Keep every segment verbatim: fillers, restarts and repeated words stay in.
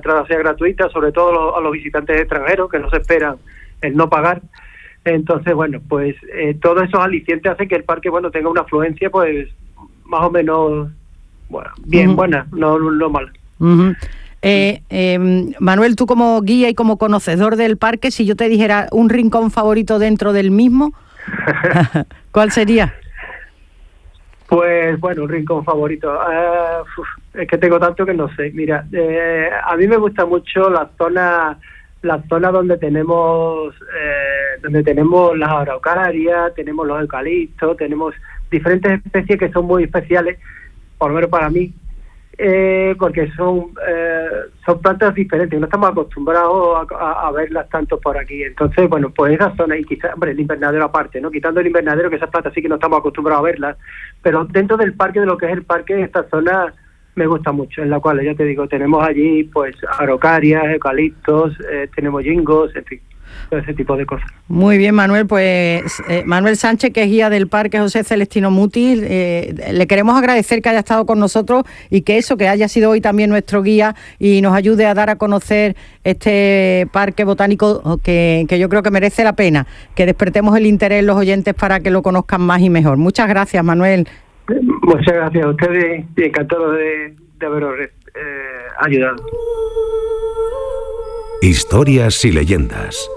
entrada sea gratuita, sobre todo a los, a los visitantes extranjeros que no se esperan el no pagar. Entonces, bueno, pues eh, todos esos alicientes hacen que el parque, bueno, tenga una afluencia, pues, más o menos, bueno, bien uh-huh. buena, no, no mala. Uh-huh. Eh, eh, Manuel, tú como guía y como conocedor del parque, si yo te dijera un rincón favorito dentro del mismo, ¿cuál sería? Pues bueno, un rincón favorito. Uh, uf, es que tengo tanto que no sé. Mira, eh, a mí me gusta mucho la zona, la zona donde tenemos, eh, donde tenemos las araucarias, tenemos los eucaliptos, tenemos diferentes especies que son muy especiales, por lo menos para mí. Eh, porque son eh, son plantas diferentes, no estamos acostumbrados a, a, a verlas tanto por aquí. Entonces, bueno, pues esa zona, y quizás, hombre, el invernadero aparte, ¿no? Quitando el invernadero, que esas plantas sí que no estamos acostumbrados a verlas, pero dentro del parque, de lo que es el parque, esta zona me gusta mucho, en la cual, ya te digo, tenemos allí, pues, araucarias, eucaliptos, eh, tenemos yingos, en fin, todo ese tipo de cosas. Muy bien, Manuel, pues eh, Manuel Sánchez, que es guía del Parque José Celestino Mutis, eh, le queremos agradecer que haya estado con nosotros y que eso, que haya sido hoy también nuestro guía y nos ayude a dar a conocer este parque botánico que, que yo creo que merece la pena, que despertemos el interés en los oyentes para que lo conozcan más y mejor. Muchas gracias, Manuel. Muchas gracias a ustedes y encantado de, de haberos eh, ayudado. Historias y leyendas.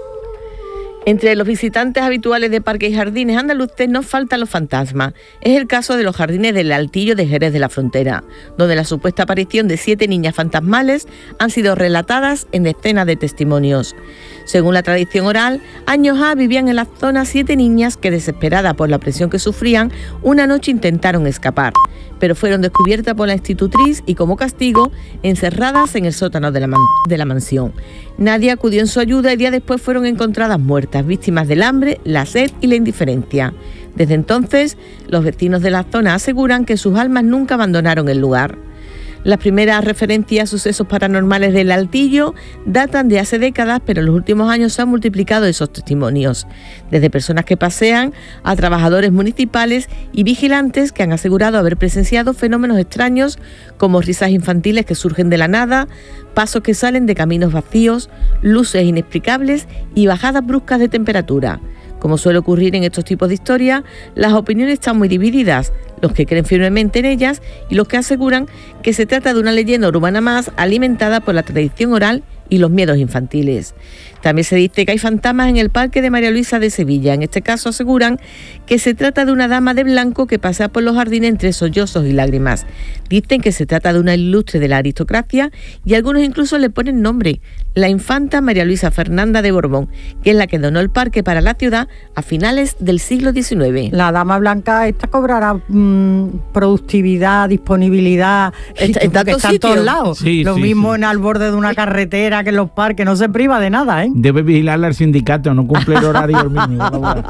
Entre los visitantes habituales de parques y jardines andaluces no faltan los fantasmas. Es el caso de los jardines del Altillo de Jerez de la Frontera, donde la supuesta aparición de siete niñas fantasmales han sido relatadas en decenas de testimonios. Según la tradición oral, años ha vivían en la zona siete niñas que, desesperadas por la presión que sufrían, una noche intentaron escapar, pero fueron descubiertas por la institutriz y, como castigo, encerradas en el sótano de la, man- de la mansión. Nadie acudió en su ayuda y días después fueron encontradas muertas, víctimas del hambre, la sed y la indiferencia. Desde entonces, los vecinos de la zona aseguran que sus almas nunca abandonaron el lugar. Las primeras referencias a sucesos paranormales del Altillo datan de hace décadas, pero en los últimos años se han multiplicado esos testimonios, desde personas que pasean a trabajadores municipales y vigilantes que han asegurado haber presenciado fenómenos extraños como risas infantiles que surgen de la nada, pasos que salen de caminos vacíos, luces inexplicables y bajadas bruscas de temperatura. Como suele ocurrir en estos tipos de historias, las opiniones están muy divididas, los que creen firmemente en ellas y los que aseguran que se trata de una leyenda urbana más alimentada por la tradición oral y los miedos infantiles. También se dice que hay fantasmas en el Parque de María Luisa de Sevilla. En este caso aseguran que se trata de una dama de blanco que pasea por los jardines entre sollozos y lágrimas. Dicen que se trata de una ilustre de la aristocracia y algunos incluso le ponen nombre, la infanta María Luisa Fernanda de Borbón, que es la que donó el parque para la ciudad a finales del siglo diecinueve. La dama blanca esta cobrará mmm, productividad, disponibilidad, está, está, que está en todos lados. Sí, Lo sí, mismo sí. en al borde de una carretera que en los parques, no se priva de nada, ¿eh? Debe vigilarle al sindicato, no cumple el horario mínimo.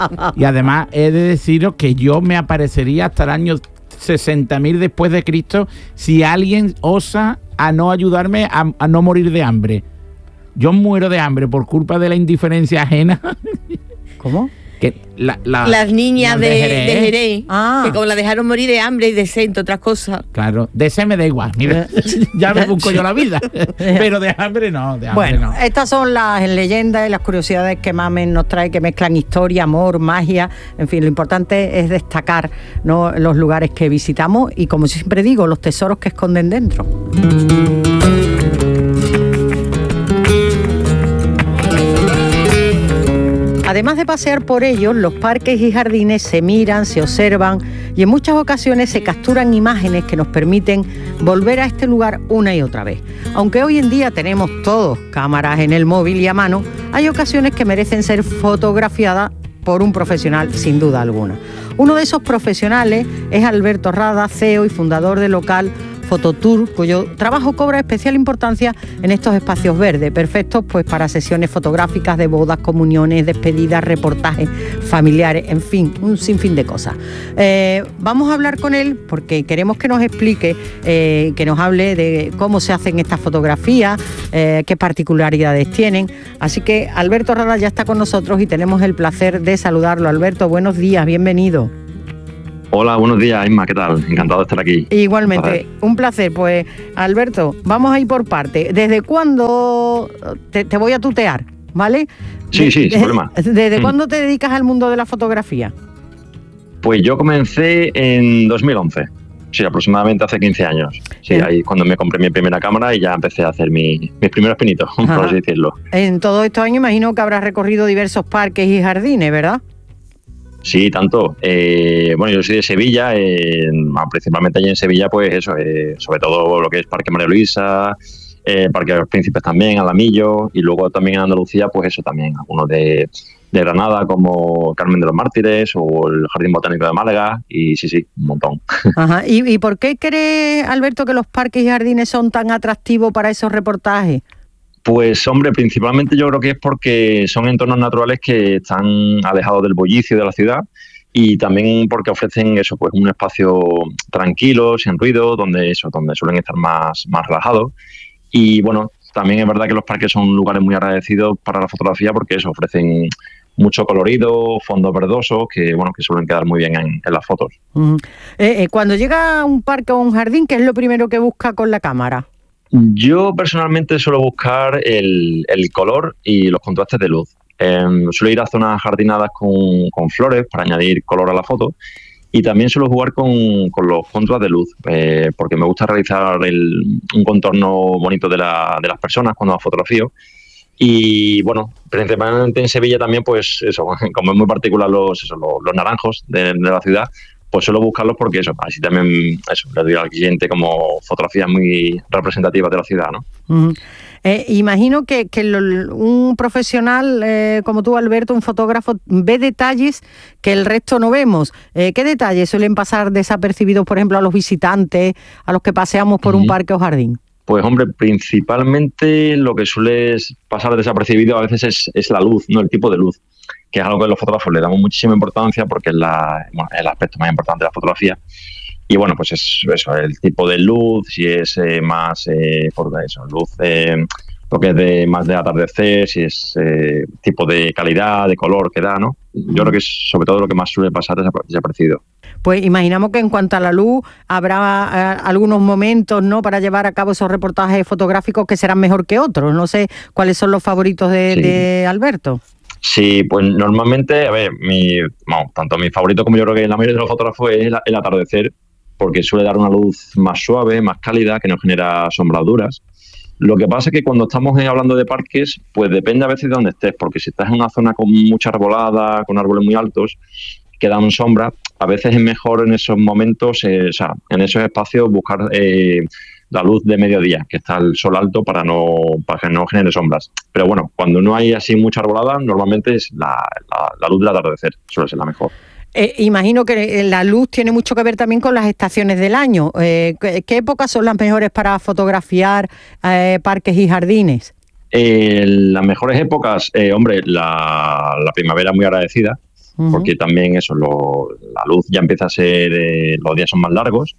Y además he de deciros que yo me aparecería hasta el año sesenta mil después de Cristo si alguien osa a no ayudarme a, a no morir de hambre. Yo muero de hambre por culpa de la indiferencia ajena. ¿Cómo? Que la, la, Las niñas la de, de de Jerez. Jerez, Ah. que como la dejaron morir de hambre y de sed, entre otras cosas. Claro, de ese me da igual. Mira, ya me busco yo la vida. Pero de hambre no, de hambre Bueno, no. estas son las leyendas y las curiosidades que Mamen nos trae, que mezclan historia, amor, magia. En fin, lo importante es destacar, ¿no?, los lugares que visitamos y, como siempre digo, los tesoros que esconden dentro. Además de pasear por ellos, los parques y jardines se miran, se observan y en muchas ocasiones se capturan imágenes que nos permiten volver a este lugar una y otra vez. Aunque hoy en día tenemos todos cámaras en el móvil y a mano, hay ocasiones que merecen ser fotografiadas por un profesional, sin duda alguna. Uno de esos profesionales es Alberto Rada, C E O y fundador del local Fototour, cuyo trabajo cobra especial importancia en estos espacios verdes, perfectos pues para sesiones fotográficas de bodas, comuniones, despedidas, reportajes familiares, en fin, un sinfín de cosas. Eh, vamos a hablar con él porque queremos que nos explique, eh, que nos hable de cómo se hacen estas fotografías, eh, qué particularidades tienen. Así que Alberto Rada ya está con nosotros y tenemos el placer de saludarlo. Alberto, buenos días, bienvenido. Hola, buenos días, Isma, ¿qué tal? Encantado de estar aquí. Igualmente, un placer. Pues, Alberto, vamos a ir por parte. ¿Desde cuándo te, te voy a tutear, ¿vale? Sí, de, sí, sin de, problema. ¿Desde mm. cuándo te dedicas al mundo de la fotografía? Pues yo comencé en dos mil once, sí, aproximadamente hace quince años. Sí, ¿Eh? ahí cuando me compré mi primera cámara y ya empecé a hacer mi, mis primeros pinitos, por así decirlo. En todos estos años imagino que habrás recorrido diversos parques y jardines, ¿verdad? Sí, tanto. Eh, bueno, yo soy de Sevilla, eh, principalmente allí en Sevilla, pues eso, eh, sobre todo lo que es Parque María Luisa, eh, Parque de los Príncipes también, Alamillo, y luego también en Andalucía, pues eso también, algunos de, de Granada, como Carmen de los Mártires o el Jardín Botánico de Málaga, y sí, sí, un montón. Ajá. ¿Y, y por qué crees, Alberto, que los parques y jardines son tan atractivos para esos reportajes? Pues hombre, principalmente yo creo que es porque son entornos naturales que están alejados del bullicio de la ciudad y también porque ofrecen eso, pues un espacio tranquilo, sin ruido, donde eso, donde suelen estar más, más relajados. Y bueno, también es verdad que los parques son lugares muy agradecidos para la fotografía porque eso, ofrecen mucho colorido, fondos verdosos que bueno, que suelen quedar muy bien en, en las fotos. Uh-huh. eh, eh, cuando llega a un parque o un jardín, ¿qué es lo primero que busca con la cámara? Yo personalmente suelo buscar el, el color y los contrastes de luz. Eh, suelo ir a zonas jardinadas con, con flores para añadir color a la foto y también suelo jugar con, con los contras de luz eh, porque me gusta realizar el, un contorno bonito de, la, de las personas cuando las fotografío. Y bueno, principalmente en Sevilla también, pues eso, como es muy particular los, eso, los, los naranjos de, de la ciudad, pues suelo buscarlos porque eso, así también eso, le doy al cliente como fotografías muy representativas de la ciudad, ¿no? Uh-huh. Eh, imagino que, que lo, un profesional eh, como tú, Alberto, un fotógrafo, ve detalles que el resto no vemos. Eh, ¿Qué detalles suelen pasar desapercibidos, por ejemplo, a los visitantes, a los que paseamos por uh-huh. un parque o jardín? Pues hombre, principalmente lo que suele pasar desapercibido a veces es, es la luz, no el tipo de luz, que es algo que los fotógrafos le damos muchísima importancia porque es la, bueno, el aspecto más importante de la fotografía. Y bueno, pues es eso, el tipo de luz, si es eh, más, eh, por eso, luz, eh, lo que es de, más de atardecer, si es eh, tipo de calidad, de color que da, ¿no? Yo creo que es sobre todo lo que más suele pasar desapercibido. Pues imaginamos que en cuanto a la luz habrá eh, algunos momentos, ¿no?, para llevar a cabo esos reportajes fotográficos que serán mejor que otros. No sé cuáles son los favoritos de, sí. de Alberto. Sí, pues normalmente, a ver, mi, bueno, tanto mi favorito como yo creo que la mayoría de los fotógrafos es el, el atardecer, porque suele dar una luz más suave, más cálida, que no genera sombras duras. Lo que pasa es que cuando estamos hablando de parques, pues depende a veces de dónde estés, porque si estás en una zona con mucha arbolada, con árboles muy altos, que dan sombra, a veces es mejor en esos momentos, eh, o sea, en esos espacios buscar eh, la luz de mediodía, que está el sol alto para no para que no genere sombras. Pero bueno, cuando no hay así mucha arbolada, normalmente es la, la, la luz del atardecer, suele ser la mejor. Eh, imagino que la luz tiene mucho que ver también con las estaciones del año. Eh, ¿qué, ¿Qué épocas son las mejores para fotografiar eh, parques y jardines? Eh, las mejores épocas, eh, hombre, la, la primavera muy agradecida, uh-huh. porque también eso, lo, la luz ya empieza a ser, eh, los días son más largos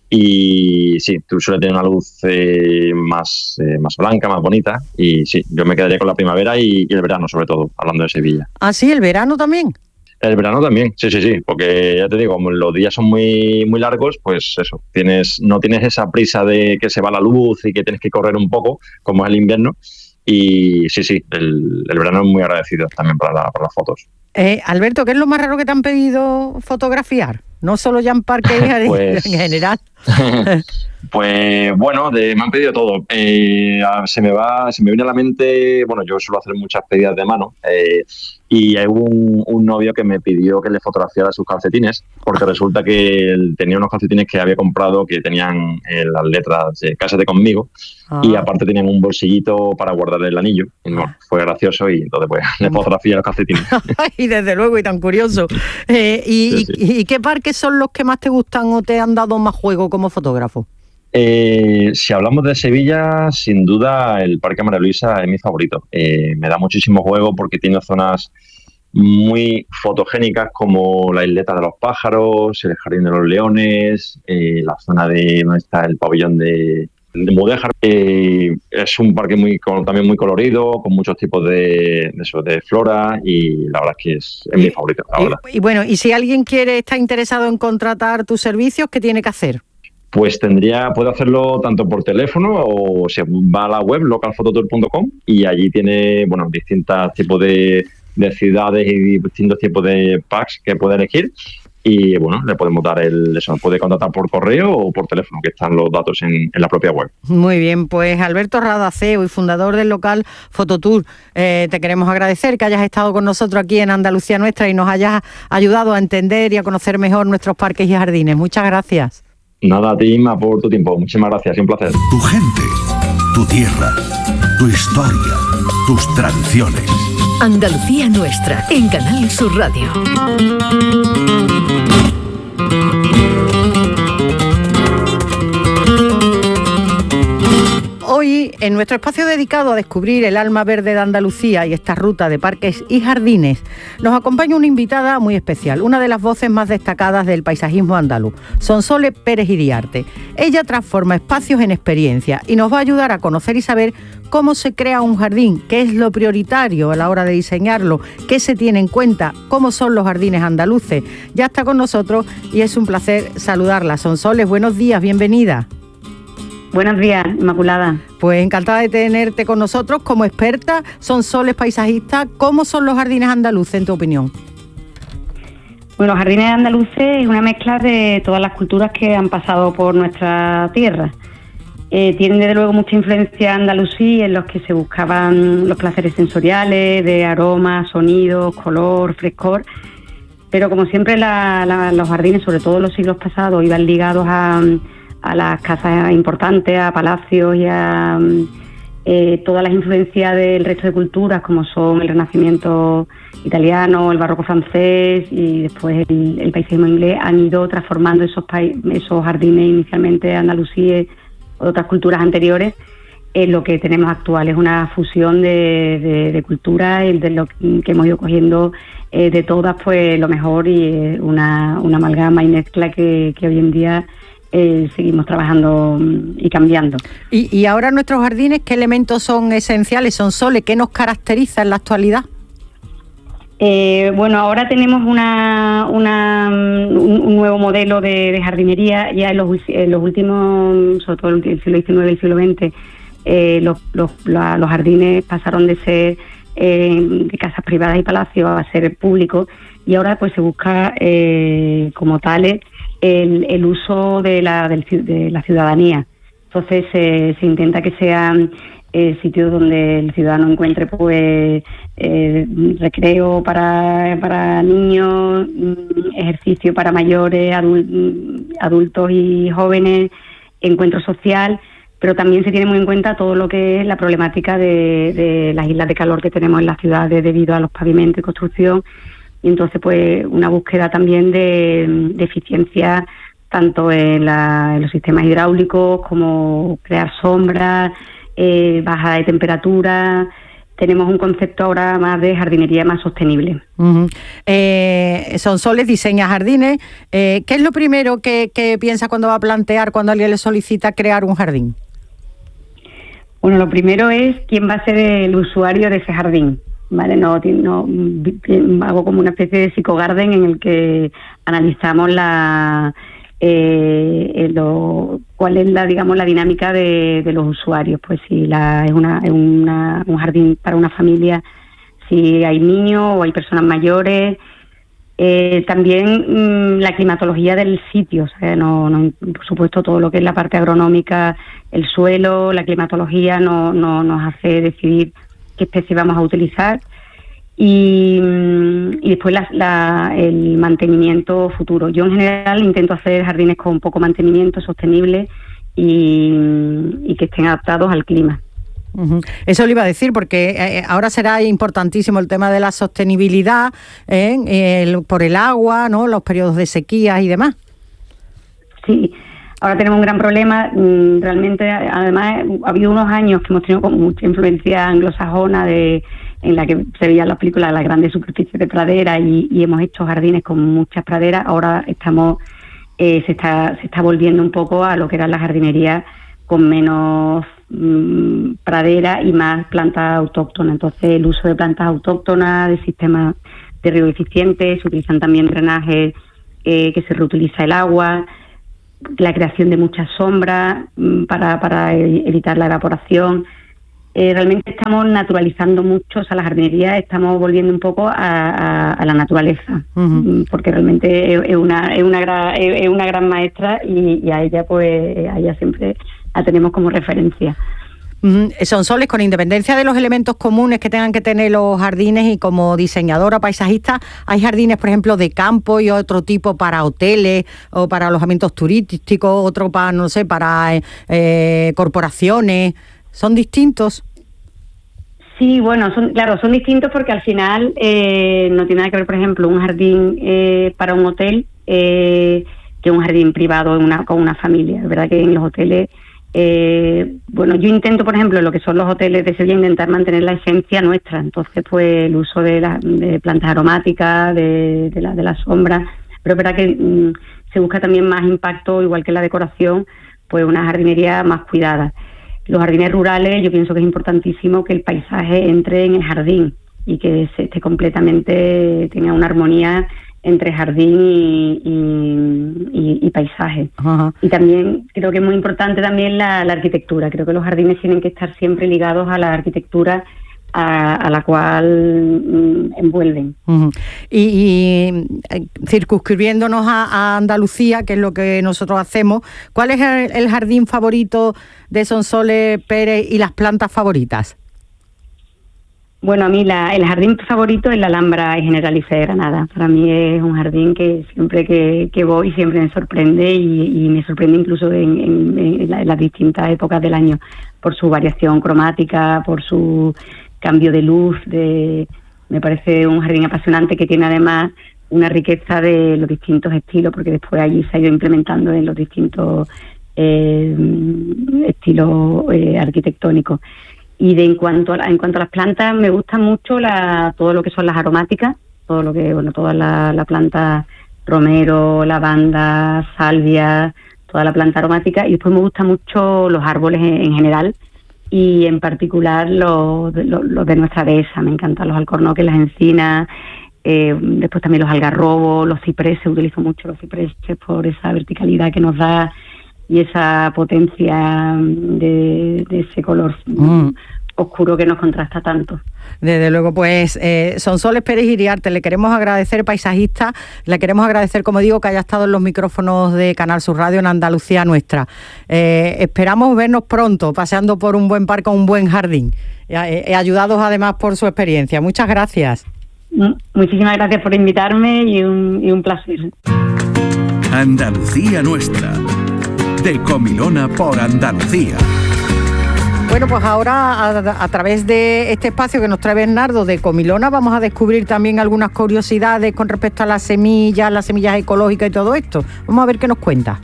y sí, tú sueles tener una luz eh, más, eh, más blanca, más bonita y sí, yo me quedaría con la primavera y, y el verano sobre todo, hablando de Sevilla. ¿Ah, sí? ¿El verano también? El verano también, sí, sí, sí, porque ya te digo, como los días son muy muy largos, pues eso, tienes no tienes esa prisa de que se va la luz y que tienes que correr un poco, como es el invierno, y sí, sí, el, el verano es muy agradecido también para, la, para las fotos. Eh, Alberto, ¿qué es lo más raro que te han pedido fotografiar? No solo ya en parques y pues, en general. Pues bueno, de, me han pedido todo. Eh, se me va, se me viene a la mente, bueno, yo suelo hacer muchas pedidas de mano eh, y hay un, un novio que me pidió que le fotografiara sus calcetines porque resulta que él tenía unos calcetines que había comprado que tenían eh, las letras de Cásate conmigo ah. y aparte tenían un bolsillito para guardar el anillo. Y bueno, fue gracioso y entonces pues le fotografié los calcetines. Y desde luego, y tan curioso. Eh, y, sí, sí. Y, ¿Y qué parques son los que más te gustan o te han dado más juego como fotógrafo? Eh, si hablamos de Sevilla, sin duda el Parque María Luisa es mi favorito. Eh, me da muchísimo juego porque tiene zonas muy fotogénicas como la isleta de los pájaros, el jardín de los leones, eh, la zona de donde está el pabellón de, de Mudéjar. Eh, es un parque muy también muy colorido, con muchos tipos de, de, eso, de flora, y la verdad es que es, es y, mi favorito, la verdad. Y, y bueno, y si alguien quiere, está interesado en contratar tus servicios, ¿qué tiene que hacer? Pues tendría, puede hacerlo tanto por teléfono o se va a la web local phototour punto com y allí tiene, bueno, distintos tipos de, de ciudades y distintos tipos de packs que puede elegir. Y bueno, le podemos dar el, eso, puede contactar por correo o por teléfono, que están los datos en, en la propia web. Muy bien, pues Alberto Rada, C E O y fundador del local Phototour, eh, te queremos agradecer que hayas estado con nosotros aquí en Andalucía Nuestra y nos hayas ayudado a entender y a conocer mejor nuestros parques y jardines. Muchas gracias. Nada, a ti, Inma, por tu tiempo. Muchísimas gracias, un placer. Tu gente, tu tierra, tu historia, tus tradiciones. Andalucía Nuestra, en Canal Sur Radio. Hoy, en nuestro espacio dedicado a descubrir el alma verde de Andalucía y esta ruta de parques y jardines, nos acompaña una invitada muy especial, una de las voces más destacadas del paisajismo andaluz, Sonsoles Pérez Iriarte. Ella transforma espacios en experiencia y nos va a ayudar a conocer y saber cómo se crea un jardín, qué es lo prioritario a la hora de diseñarlo, qué se tiene en cuenta, cómo son los jardines andaluces. Ya está con nosotros y es un placer saludarla. Sonsoles, buenos días, bienvenida. Buenos días, Inmaculada. Pues encantada de tenerte con nosotros como experta. Sonsoles, paisajista. ¿Cómo son los jardines andaluces, en tu opinión? Bueno, los jardines andaluces es una mezcla de todas las culturas que han pasado por nuestra tierra. Eh, tienen desde luego mucha influencia andalusí, en los que se buscaban los placeres sensoriales, de aromas, sonidos, color, frescor. Pero como siempre la, la, los jardines, sobre todo en los siglos pasados, iban ligados a... a las casas importantes, a palacios y a eh, todas las influencias del resto de culturas, como son el Renacimiento italiano, el barroco francés y después el, el paisajismo inglés, han ido transformando esos, esos jardines inicialmente andalusíes o de otras culturas anteriores en lo que tenemos actual. Es una fusión de, de, de culturas, y de lo que hemos ido cogiendo eh, de todas, pues lo mejor, y eh, una, una amalgama y mezcla que, que hoy en día Eh, seguimos trabajando y cambiando. Y, y ahora nuestros jardines, ¿qué elementos son esenciales? Sonsoles, ¿qué nos caracteriza en la actualidad? Eh, bueno, ahora tenemos una, una un, un nuevo modelo de, de jardinería. Ya en los, en los últimos, sobre todo el siglo diecinueve y el siglo veinte, eh, los, los, la, los jardines pasaron de ser eh, de casas privadas y palacios a ser públicos, y ahora pues se busca eh, como tales El, el uso de la, del, de la ciudadanía. Entonces eh, se intenta que sean eh, sitios donde el ciudadano encuentre pues eh, recreo para, para niños, ejercicio para mayores, adul, adultos y jóvenes, encuentro social, pero también se tiene muy en cuenta todo lo que es la problemática de, de las islas de calor que tenemos en las ciudades debido a los pavimentos y construcción. Y entonces, pues, una búsqueda también de, de eficiencia, tanto en, la, en los sistemas hidráulicos, como crear sombras, eh, baja de temperatura. Tenemos un concepto ahora más de jardinería más sostenible. Uh-huh. eh, Sonsoles diseña jardines. Eh, ¿Qué es lo primero que, que piensa cuando va a plantear, cuando alguien le solicita crear un jardín? Bueno, lo primero es quién va a ser el usuario de ese jardín. Vale, no, no hago como una especie de psicogarden en el que analizamos la eh, lo, cuál es la digamos la dinámica de, de los usuarios. Pues si la es una es una, un jardín para una familia, si hay niños o hay personas mayores. Eh, también mmm, la climatología del sitio, o sea, no, no, por supuesto todo lo que es la parte agronómica, el suelo, la climatología no, no nos hace decidir qué especie vamos a utilizar, y, y después la, la, el mantenimiento futuro. Yo en general intento hacer jardines con poco mantenimiento, sostenibles y, y que estén adaptados al clima. Uh-huh. Eso le iba a decir, porque eh, ahora será importantísimo el tema de la sostenibilidad eh, el, por el agua, ¿no? Los periodos de sequías y demás. Sí. Ahora tenemos un gran problema, realmente, además ha habido unos años que hemos tenido como mucha influencia anglosajona de en la que se veían las películas las grandes superficies de pradera y, y hemos hecho jardines con muchas praderas. Ahora estamos eh, se está se está volviendo un poco a lo que era la jardinería con menos mmm, pradera y más plantas autóctonas. Entonces, el uso de plantas autóctonas, de sistemas de riego eficientes, se utilizan también drenajes eh, que se reutiliza el agua, la creación de muchas sombras mmm, para, para evitar la evaporación. Eh, realmente estamos naturalizando mucho, o sea, la jardinería estamos volviendo un poco a, a, a la naturaleza, uh-huh. porque realmente es, es, una, es, una gran, es, es una gran maestra y, y a ella pues a ella siempre la tenemos como referencia. Uh-huh. Sonsoles, con independencia de los elementos comunes que tengan que tener los jardines, y como diseñadora paisajista, hay jardines, por ejemplo, de campo y otro tipo para hoteles o para alojamientos turísticos, otro para, no sé, para eh, corporaciones. ¿Son distintos? Sí, bueno, son, claro, son distintos porque al final eh, no tiene nada que ver, por ejemplo, un jardín eh, para un hotel eh, que un jardín privado en una, con una familia. Es verdad que en los hoteles, eh, bueno, yo intento, por ejemplo, en lo que son los hoteles de Sevilla, intentar mantener la esencia nuestra. Entonces, pues el uso de, la, de plantas aromáticas, de, de, la, de la sombra, pero es verdad que mm, se busca también más impacto, igual que la decoración, pues una jardinería más cuidada. Los jardines rurales, yo pienso que es importantísimo que el paisaje entre en el jardín y que se esté completamente, tenga una armonía entre jardín y, y, y, y paisaje. Uh-huh. Y también creo que es muy importante también la, la arquitectura. Creo que los jardines tienen que estar siempre ligados a la arquitectura a, a la cual mm, envuelven. Uh-huh. Y, y circunscribiéndonos a, a Andalucía, que es lo que nosotros hacemos, ¿cuál es el, el jardín favorito de Sonsoles Pérez y las plantas favoritas? Bueno, a mí la, el jardín favorito es la Alhambra Generalife de Granada. Para mí es un jardín que siempre que, que voy siempre me sorprende y, y me sorprende incluso en, en, en, la, en las distintas épocas del año, por su variación cromática, por su cambio de luz. De, me parece un jardín apasionante que tiene además una riqueza de los distintos estilos, porque después allí se ha ido implementando en los distintos eh, estilos eh, arquitectónicos. Y de en cuanto a, en cuanto a las plantas, me gusta mucho la, todo lo que son las aromáticas, todo lo que, bueno, toda la, la planta romero, lavanda, salvia, toda la planta aromática. Y después me gustan mucho los árboles en, en general, y en particular los, los, los de nuestra dehesa. Me encantan los alcornoques, las encinas, eh, después también los algarrobos, los cipreses. Utilizo mucho los cipreses por esa verticalidad que nos da y esa potencia de, de ese color mm. oscuro que nos contrasta tanto. Desde luego, pues eh, Sonsoles Pérez Iriarte, le queremos agradecer, paisajista, le queremos agradecer, como digo, que haya estado en los micrófonos de Canal Sur Radio en Andalucía Nuestra. Eh, esperamos vernos pronto, paseando por un buen parque o un buen jardín, eh, eh, ayudados además por su experiencia. Muchas gracias. Muchísimas gracias por invitarme y un, y un placer. Andalucía Nuestra, de Comilona por Andalucía. Bueno, pues ahora a, a través de este espacio que nos trae Bernardo de Comilona vamos a descubrir también algunas curiosidades con respecto a las semillas, las semillas ecológicas y todo esto. Vamos a ver qué nos cuenta.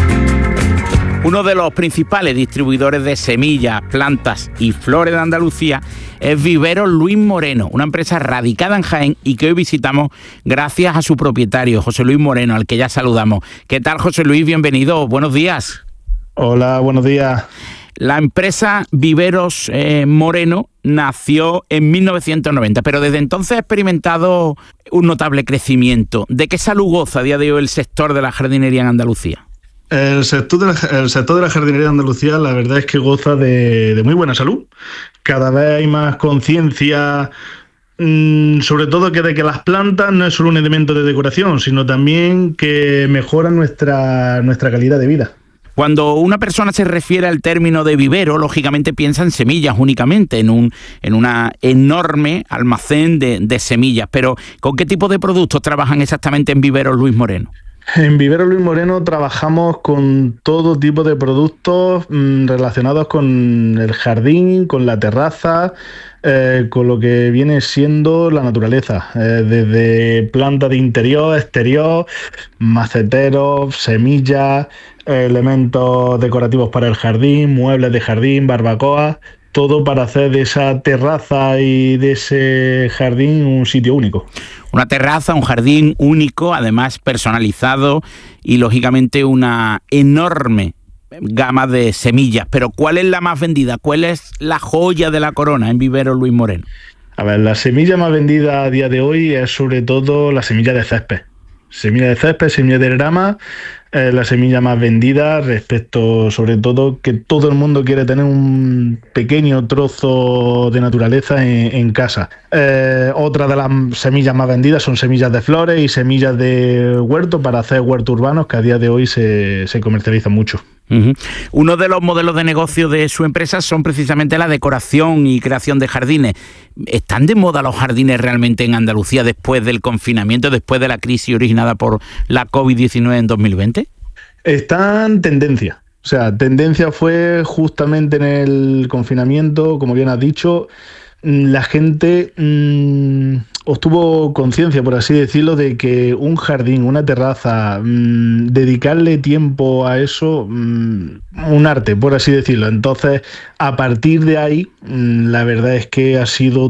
Uno de los principales distribuidores de semillas, plantas y flores de Andalucía es Viveros Luis Moreno, una empresa radicada en Jaén y que hoy visitamos gracias a su propietario, José Luis Moreno, al que ya saludamos. ¿Qué tal, José Luis? Bienvenido, buenos días. Hola, buenos días. La empresa Viveros eh, Moreno nació en mil novecientos noventa, pero desde entonces ha experimentado un notable crecimiento. ¿De qué salud goza a día de hoy el sector de la jardinería en Andalucía? El sector, de la, el sector de la jardinería de Andalucía, la verdad es que goza de, de muy buena salud. Cada vez hay más conciencia, mmm, sobre todo que de que las plantas no es solo un elemento de decoración, sino también que mejoran nuestra, nuestra calidad de vida. Cuando una persona se refiere al término de vivero, lógicamente piensa en semillas únicamente, en un en una enorme almacén de, de semillas. Pero, ¿con qué tipo de productos trabajan exactamente en Viveros Luis Moreno? En Viveros Luis Moreno trabajamos con todo tipo de productos mmm, relacionados con el jardín, con la terraza, eh, con lo que viene siendo la naturaleza, eh, desde plantas de interior, exterior, maceteros, semillas, eh, elementos decorativos para el jardín, muebles de jardín, barbacoas, todo para hacer de esa terraza y de ese jardín un sitio único. Una terraza, un jardín único, además personalizado y lógicamente una enorme gama de semillas, pero ¿cuál es la más vendida? ¿Cuál es la joya de la corona en Viveros Luis Moreno? A ver, la semilla más vendida a día de hoy es sobre todo la semilla de césped. Semilla de césped, semilla de grama, eh, la semilla más vendida respecto, sobre todo, que todo el mundo quiere tener un pequeño trozo de naturaleza en, en casa. Eh, otra de las semillas más vendidas son semillas de flores y semillas de huerto para hacer huertos urbanos, que a día de hoy se, se comercializan mucho. Uh-huh. Uno de los modelos de negocio de su empresa son precisamente la decoración y creación de jardines. ¿Están de moda los jardines realmente en Andalucía después del confinamiento, después de la crisis originada por la covid diecinueve en dos mil veinte? Están en tendencia. O sea, tendencia fue justamente en el confinamiento, como bien has dicho, la gente mmm, obtuvo conciencia, por así decirlo, de que un jardín, una terraza, mmm, dedicarle tiempo a eso, mmm, un arte, por así decirlo. Entonces, a partir de ahí, mmm, la verdad es que ha sido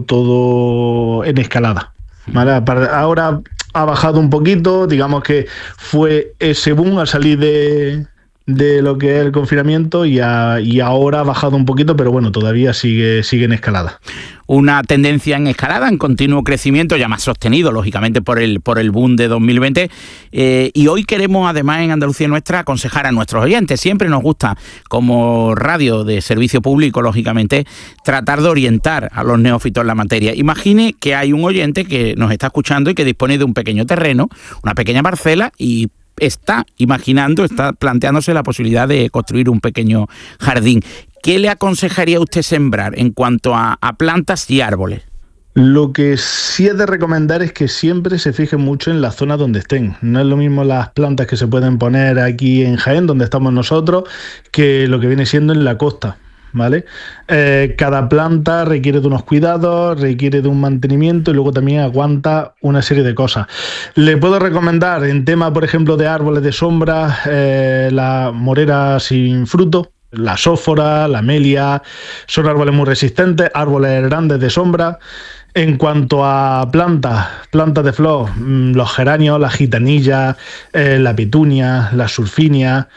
todo en escalada, ¿vale? Ahora ha bajado un poquito, digamos que fue ese boom al salir de... de lo que es el confinamiento y, a, y ahora ha bajado un poquito, pero bueno, todavía sigue, sigue en escalada. Una tendencia en escalada, en continuo crecimiento, ya más sostenido, lógicamente, por el, por el boom de dos mil veinte. Eh, y hoy queremos, además, en Andalucía Nuestra, aconsejar a nuestros oyentes. Siempre nos gusta, como radio de servicio público, lógicamente, tratar de orientar a los neófitos en la materia. Imagine que hay un oyente que nos está escuchando y que dispone de un pequeño terreno, una pequeña parcela, y está imaginando, está planteándose la posibilidad de construir un pequeño jardín. ¿Qué le aconsejaría usted sembrar en cuanto a, a plantas y árboles? Lo que sí es de recomendar es que siempre se fijen mucho en la zona donde estén. No es lo mismo las plantas que se pueden poner aquí en Jaén, donde estamos nosotros, que lo que viene siendo en la costa, ¿vale? Eh, cada planta requiere de unos cuidados, requiere de un mantenimiento y luego también aguanta una serie de cosas. Le puedo recomendar en tema, por ejemplo, de árboles de sombra, eh, la morera sin fruto, la sófora, la amelia, son árboles muy resistentes, árboles grandes de sombra. En cuanto a plantas, plantas de flor, los geranios, la gitanilla, eh, la petunia, la sulfinia,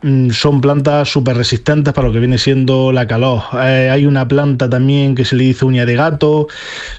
son plantas súper resistentes para lo que viene siendo la calor. Eh, hay una planta también que se le dice uña de gato,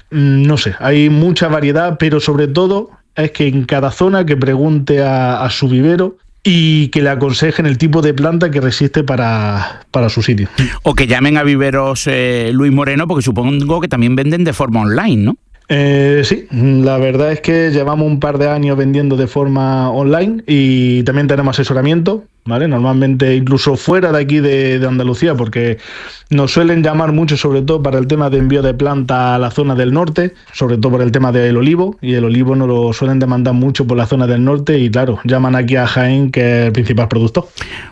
no sé, hay mucha variedad, pero sobre todo es que en cada zona que pregunte a, a su vivero y que le aconsejen el tipo de planta que resiste para, para su sitio. O que llamen a Viveros eh, Luis Moreno, porque supongo que también venden de forma online, ¿no? Eh, sí, la verdad es que llevamos un par de años vendiendo de forma online y también tenemos asesoramiento, ¿vale? Normalmente incluso fuera de aquí de, de Andalucía, porque nos suelen llamar mucho, sobre todo para el tema de envío de planta a la zona del norte, sobre todo por el tema del olivo, y el olivo nos lo suelen demandar mucho por la zona del norte y claro, llaman aquí a Jaén, que es el principal productor.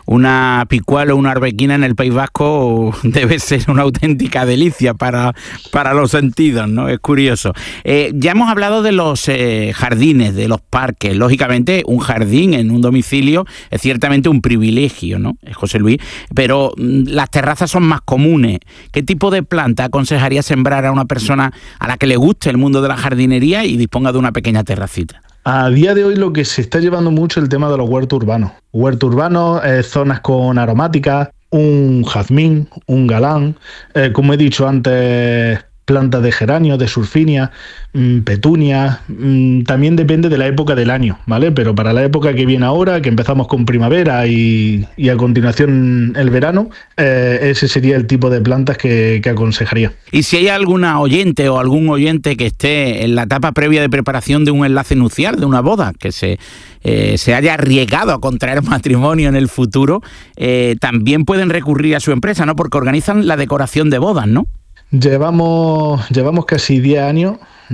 Una picual o una arbequina en el País Vasco debe ser una auténtica delicia para, para los sentidos, ¿no? Es curioso. Eh, ya hemos hablado de los eh, jardines, de los parques. Lógicamente, un jardín en un domicilio es ciertamente un privilegio, ¿no? Es José Luis, pero mm, las terrazas son más comunes. ¿Qué tipo de planta aconsejaría sembrar a una persona a la que le guste el mundo de la jardinería y disponga de una pequeña terracita? A día de hoy lo que se está llevando mucho es el tema de los huertos urbanos. Huertos urbanos, eh, zonas con aromáticas, un jazmín, un galán, eh, como he dicho antes, plantas de geranio, de sulfinia, mmm, petunia, mmm, también depende de la época del año, ¿vale? Pero para la época que viene ahora, que empezamos con primavera y, y a continuación el verano, eh, ese sería el tipo de plantas que, que aconsejaría. Y si hay alguna oyente o algún oyente que esté en la etapa previa de preparación de un enlace nupcial, de una boda, que se, eh, se haya arriesgado a contraer matrimonio en el futuro, eh, también pueden recurrir a su empresa, ¿no? Porque organizan la decoración de bodas, ¿no? Llevamos, llevamos casi diez años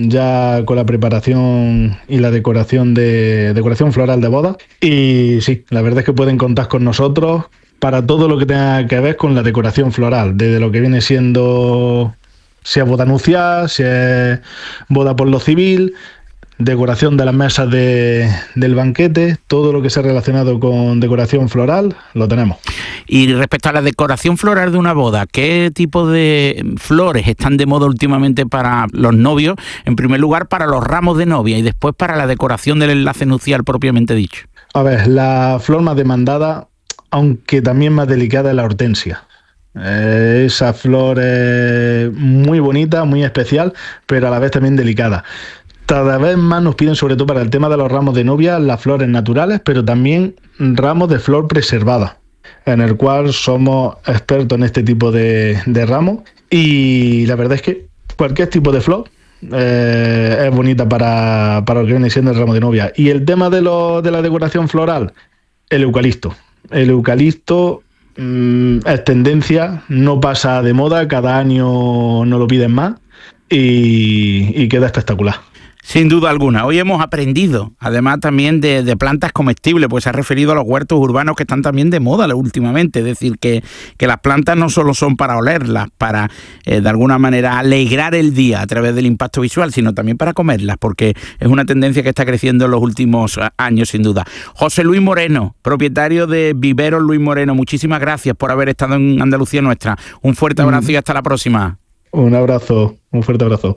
ya con la preparación y la decoración de decoración floral de bodas y sí, la verdad es que pueden contar con nosotros para todo lo que tenga que ver con la decoración floral, desde lo que viene siendo si es boda nupcial, si es boda por lo civil, decoración de las mesas de, del banquete, todo lo que sea relacionado con decoración floral, lo tenemos. Y respecto a la decoración floral de una boda, ¿qué tipo de flores están de moda últimamente para los novios? En primer lugar, para los ramos de novia y después para la decoración del enlace nupcial propiamente dicho. A ver, la flor más demandada aunque también más delicada es la hortensia. Eh, esa flor es muy bonita, muy especial, pero a la vez también delicada. Cada vez más nos piden, sobre todo para el tema de los ramos de novia, las flores naturales, pero también ramos de flor preservada, en el cual somos expertos en este tipo de, de ramos. Y la verdad es que cualquier tipo de flor eh, es bonita para, para lo que viene siendo el ramo de novia. Y el tema de, lo, de la decoración floral, el eucalipto. El eucalipto mmm, es tendencia, no pasa de moda, cada año nos lo piden más y, y queda espectacular. Sin duda alguna. Hoy hemos aprendido, además también de, de plantas comestibles, pues se ha referido a los huertos urbanos que están también de moda últimamente. Es decir, que, que las plantas no solo son para olerlas, para eh, de alguna manera alegrar el día a través del impacto visual, sino también para comerlas, porque es una tendencia que está creciendo en los últimos años, sin duda. José Luis Moreno, propietario de Viveros Luis Moreno, muchísimas gracias por haber estado en Andalucía Nuestra. Un fuerte abrazo y hasta la próxima. Un abrazo, un fuerte abrazo.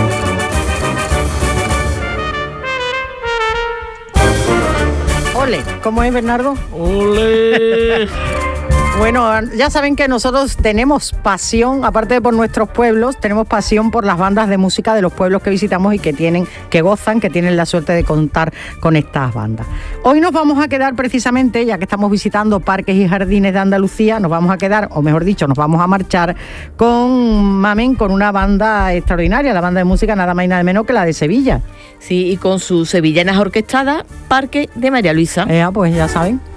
Ole, ¿cómo es, Bernardo? ¡Ole! Bueno, ya saben que nosotros tenemos pasión, aparte de por nuestros pueblos, tenemos pasión por las bandas de música de los pueblos que visitamos y que tienen, que gozan, que tienen la suerte de contar con estas bandas. Hoy nos vamos a quedar precisamente, ya que estamos visitando parques y jardines de Andalucía, nos vamos a quedar, o mejor dicho, nos vamos a marchar con Mamen, con una banda extraordinaria, la banda de música nada más y nada menos que la de Sevilla. Sí, y con sus sevillanas orquestadas, Parque de María Luisa. Eh, pues ya saben.